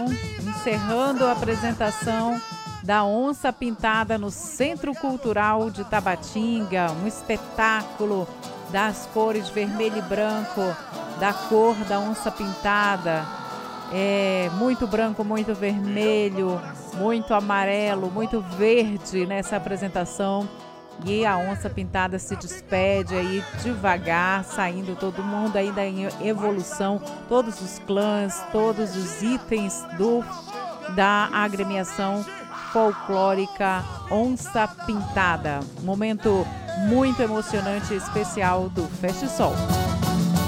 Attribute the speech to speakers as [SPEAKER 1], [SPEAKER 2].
[SPEAKER 1] encerrando a apresentação da Onça Pintada no Centro Cultural de Tabatinga, um espetáculo das cores vermelho e branco, da cor da onça pintada, muito branco, muito vermelho, muito amarelo, muito verde nessa apresentação. E a Onça Pintada se despede aí devagar, saindo todo mundo ainda em evolução, todos os clãs, todos os itens da agremiação folclórica Onça Pintada. Momento muito emocionante e especial do Feste Sol.